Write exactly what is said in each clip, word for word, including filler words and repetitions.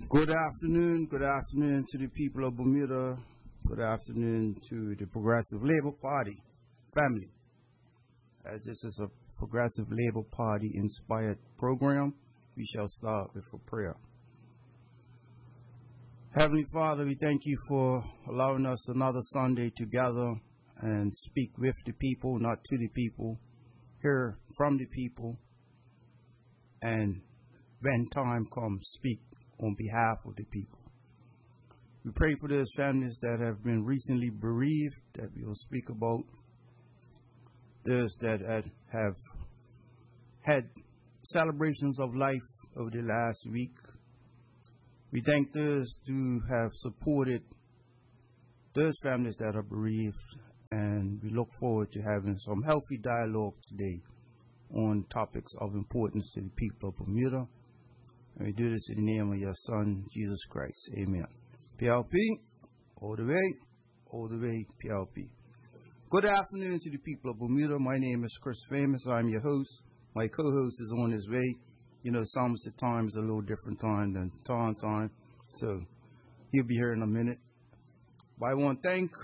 Good afternoon. Good afternoon to the people of Bermuda. Good afternoon to the Progressive Labor Party family. As this is a Progressive Labor Party inspired program, we shall start with a prayer. Heavenly Father, we thank you for allowing us another Sunday to gather and speak with the people, not to the people, hear from the people, and when time comes, speak on behalf of the people. We pray for those families that have been recently bereaved, that we will speak about those that have had celebrations of life over the last week. We thank those who have supported those families that are bereaved, and we look forward to having some healthy dialogue today on topics of importance to the people of Bermuda. And we do this in the name of your Son, Jesus Christ. Amen. P L P, all the way, all the way, P L P. Good afternoon to the people of Bermuda. My name is Chris Famous. I'm your host. My co-host is on his way. You know, Somerset time is a little different time than Taunton time, so he'll be here in a minute. But I want to thank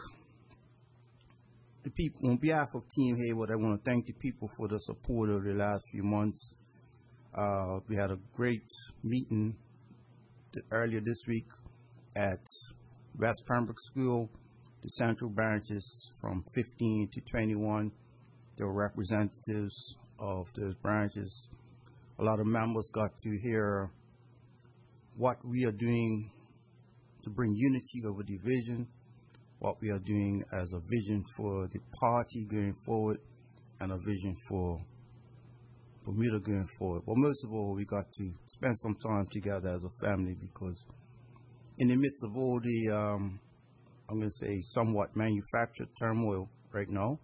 the people, on behalf of Team Hayward, I want to thank the people for the support over the last few months. Uh, we had a great meeting earlier this week at West Pembroke School. The central branches from fifteen to twenty-one, there were representatives of those branches. A lot of members got to hear what we are doing to bring unity over division, what we are doing as a vision for the party going forward, and a vision for Bermuda going forward. But most of all, we got to spend some time together as a family, because in the midst of all the, um, I'm going to say, somewhat manufactured turmoil right now,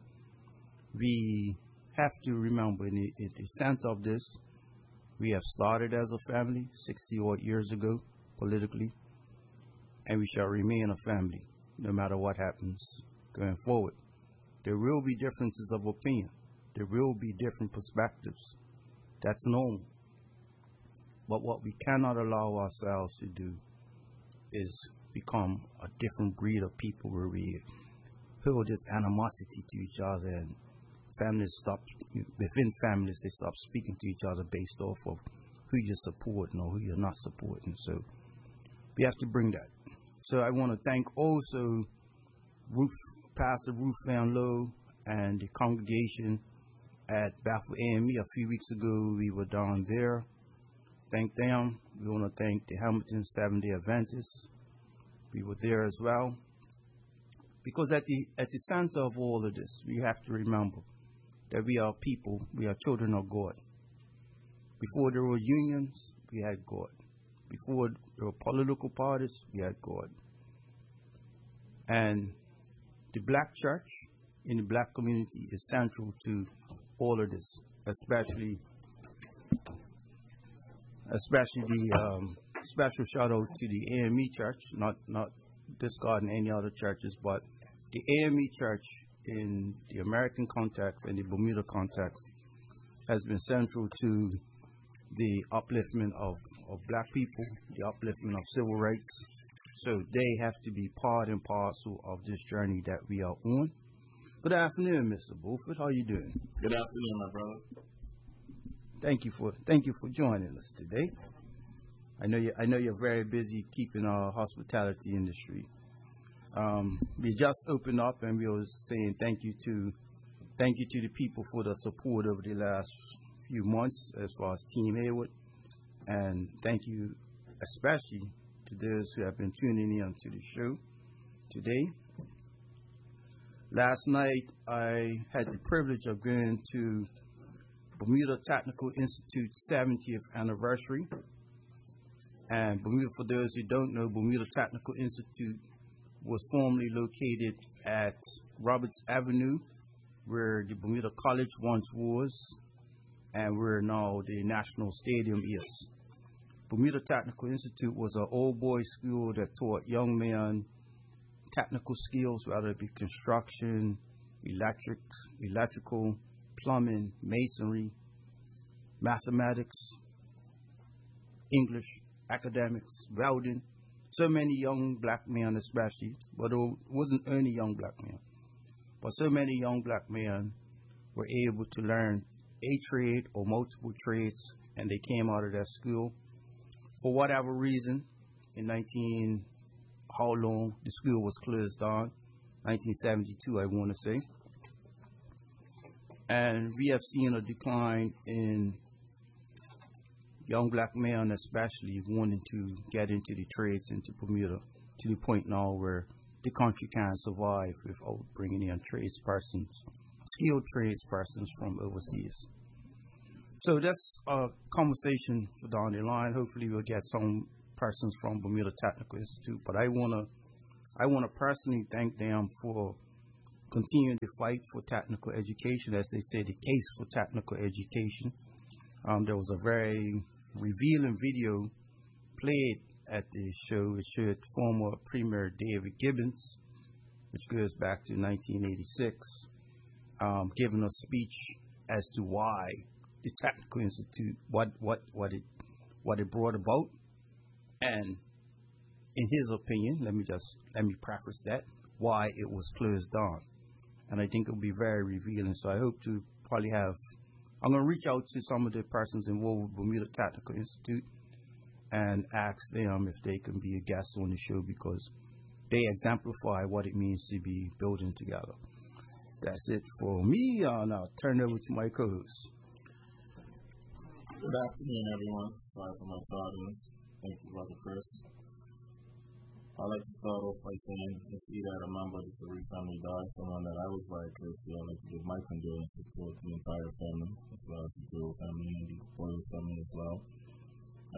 we have to remember in the, in the center of this, we have started as a family sixty-odd years ago, politically, and we shall remain a family no matter what happens going forward. There will be differences of opinion. There will be different perspectives. That's normal. But what we cannot allow ourselves to do is become a different breed of people where we feel this animosity to each other, and families stop, within families, they stop speaking to each other based off of who you're supporting or who you're not supporting. So we have to bring that. So I want to thank also Ruth, Pastor Ruth Van Lowe and the congregation at Bethel A M E. A few weeks ago, we were down there. Thank them. We want to thank the Hamilton Seventh-day Adventists. We were there as well. Because at the at the center of all of this, we have to remember that we are people, we are children of God. Before there were unions, we had God. Before there were political parties, we had God. And the black church in the black community is central to all of this, especially especially the um, special shout out to the A M E Church, not not discarding any other churches, but the A M E Church in the American context and the Bermuda context has been central to the upliftment of, of black people, the upliftment of civil rights. So they have to be part and parcel of this journey that we are on. Good afternoon, Mister Beaufort. How are you doing? Good afternoon, my brother. Thank you for thank you for joining us today. I know you I know you're very busy keeping our hospitality industry. Um, we just opened up, and we were saying thank you to thank you to the people for the support over the last few months as far as Team Hayward, and thank you especially to those who have been tuning in to the show today. Last night, I had the privilege of going to Bermuda Technical Institute's seventieth anniversary. And Bermuda, for those who don't know, Bermuda Technical Institute was formerly located at Roberts Avenue, where the Bermuda College once was, and where now the National Stadium is. Bermuda Technical Institute was an old boys school that taught young men technical skills, whether it be construction, electric, electrical, plumbing, masonry, mathematics, English, academics, welding. So many young black men especially, but it wasn't only young black men, but so many young black men were able to learn a trade or multiple trades, and they came out of that school. For whatever reason, in nineteen, how long the school was closed down, nineteen seventy-two, I want to say. And we have seen a decline in young black men, especially wanting to get into the trades into Bermuda, to the point now where the country can't survive without bringing in tradespersons, skilled tradespersons from overseas. So that's a conversation for down the line. Hopefully we'll get some persons from Bermuda Technical Institute, but I want to I want to personally thank them for continuing the fight for technical education, as they say, the case for technical education. Um, there was a very revealing video played at the show. It showed former Premier David Gibbons, which goes back to nineteen eighty-six, um, giving a speech as to why the Technical Institute, what what what it what it brought about, and in his opinion, let me just let me preface that, why it was closed down. And I think it'll be very revealing. So I hope to probably have, I'm going to reach out to some of the persons involved with Bermuda Technical Institute and ask them if they can be a guest on the show, because they exemplify what it means to be building together. That's it for me. Uh, now turn it over to my co-host. Good afternoon, everyone. Sorry for my tardiness. Thank you, Brother Chris. I'd like to start off by saying, it's either a member of the Sharif family died, someone that I was very close to. I'd like to give my condolences to the entire family, as well as the Jewel family and the Boyle family as well.